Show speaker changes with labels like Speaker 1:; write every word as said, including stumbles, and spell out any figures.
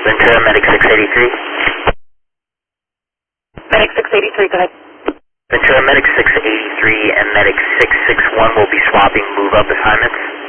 Speaker 1: Ventura, Medic six eighty-three.
Speaker 2: Medic six eighty-three, go ahead.
Speaker 1: Ventura, Medic six eighty-three and Medic six sixty-one will be swapping move-up assignments.